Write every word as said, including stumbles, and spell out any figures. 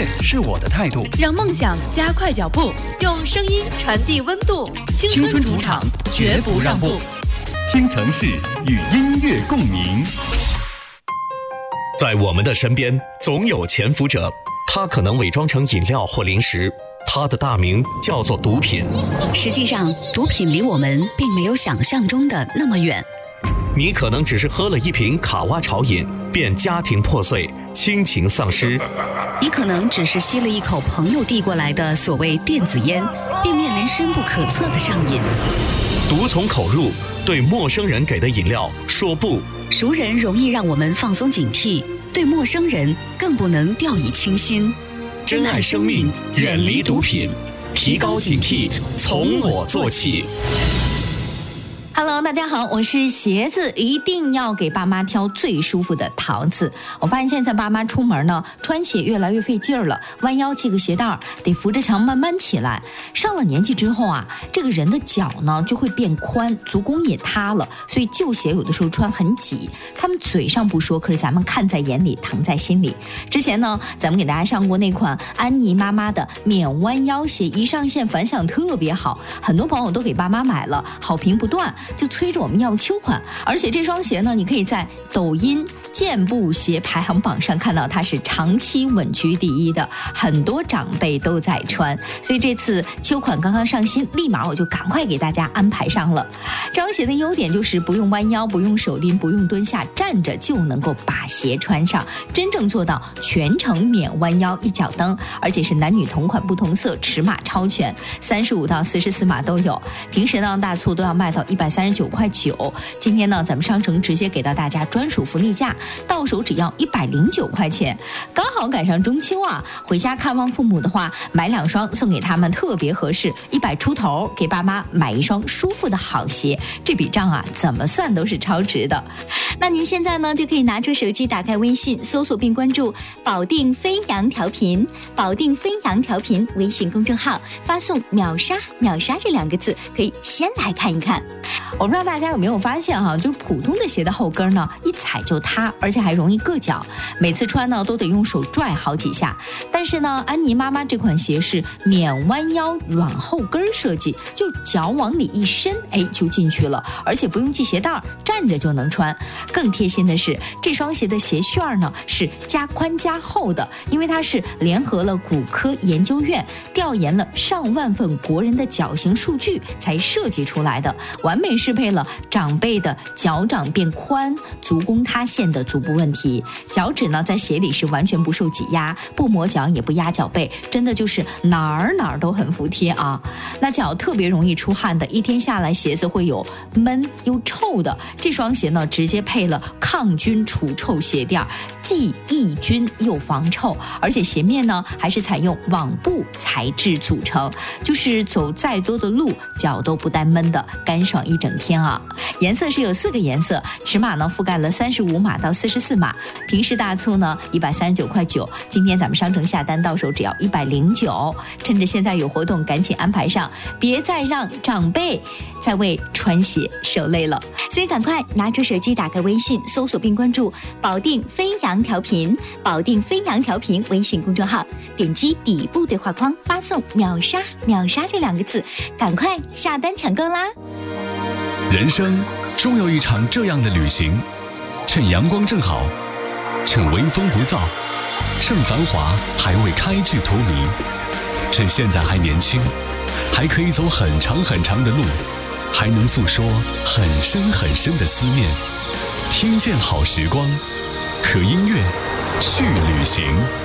乐是我的态度， 让梦想加快脚步， 用声音传递温度。 青春主场绝不让步，京城市与音乐共鸣。 在我们的身边总有潜伏者，他可能伪装成饮料或零食，他的大名叫做毒品。 实际上，毒品离我们并没有想象中的那么远。 你可能只是喝了一瓶卡哇潮饮，便家庭破碎，亲情丧失。 你可能只是吸了一口朋友递过来的所谓电子烟，便面临深不可测的上瘾。 毒从口入，对陌生人给的饮料说不。 熟人容易让我们放松警惕，对陌生人更不能掉以轻心。 珍爱生命，远离毒品，提高警惕，从我做起。 Hello， 大家好，我是鞋子，一定要给爸妈挑最舒服的桃子。我发现现在爸妈出门呢，穿鞋越来越费劲儿了，弯腰系个鞋带儿，得扶着墙慢慢起来。上了年纪之后啊，这个人的脚呢就会变宽，足弓也塌了，所以旧鞋有的时候穿很挤。他们嘴上不说，可是咱们看在眼里，疼在心里。之前呢，咱们给大家上过那款安妮妈妈的免弯腰鞋，一上线反响特别好，很多朋友都给爸妈买了，好评不断。就催着我们要秋款，而且这双鞋呢，你可以在抖音健步鞋排行榜上看到它是长期稳居第一的，很多长辈都在穿，所以这次秋款刚刚上新，立马我就赶快给大家安排上了。这双鞋的优点就是不用弯腰，不用手拎，不用蹲下，站着就能够把鞋穿上，真正做到全程免弯腰一脚蹬，而且是男女同款不同色，尺码超全，三十五到四十四码都有。平时呢大促都要卖到一百三十九块九，今天呢咱们商城直接给到大家专属福利价，到手只要一百零九块钱，刚好赶上中秋啊，回家看望父母的话，买两双送给他们特别合适，一百出头给爸妈买一双舒服的好鞋，这笔账啊怎么算都是超值的。那您现在呢就可以拿出手机，打开微信，搜索并关注保定飞扬调频，保定飞扬调频微信公众号，发送秒杀秒杀这两个字，可以先来看一看。我不知道大家有没有发现哈，就是普通的鞋的后跟呢，一踩就塌，而且还容易硌脚，每次穿呢都得用手拽好几下。但是呢，安妮妈妈这款鞋是免弯腰软后跟设计，就脚往里一伸，哎，就进去了，而且不用系鞋带，站着就能穿。更贴心的是，这双鞋的鞋楦呢是加宽加厚的，因为它是联合了骨科研究院，调研了上万份国人的脚型数据才设计出来的，完美适配了长辈的脚掌变宽、足弓塌陷的足部问题。脚趾呢在鞋里是完全不受挤压，不磨脚也不压脚背，真的就是哪儿哪儿都很服帖啊。那脚特别容易出汗的，一天下来鞋子会有闷又臭的，这双鞋呢直接配了抗菌除臭鞋垫，既抑菌又防臭，而且鞋面呢还是采用网布材质组成，就是走再多的路脚都不带闷的，干爽一整天啊。颜色是有四个颜色，尺码呢覆盖了三十五码到四十四码，平时大促呢一百三十九块九，今天咱们商城下单到手只要一百零九，趁着现在有活动赶紧安排上，别再让长辈再为穿鞋受累了。所以赶快拿出手机，打开微信，搜索并关注保定飞扬调频，保定飞扬调频微信公众号，点击底部对话框，发送秒杀秒杀这两个字，赶快下单抢购啦。 人生终有一场这样的旅行，趁阳光正好，趁微风不燥，趁繁华还未开至荼蘼，趁现在还年轻，还可以走很长很长的路，还能诉说很深很深的思念。听见好时光，和音乐去旅行。